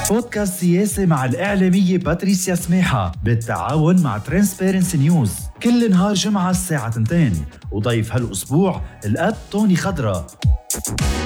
بودكاست سياسي مع الإعلامية باتريسيا سميحة بالتعاون مع ترانسبيرنسي نيوز، كل نهار جمعة الساعة 2، وضيف هالأسبوع الأب توني خضرة.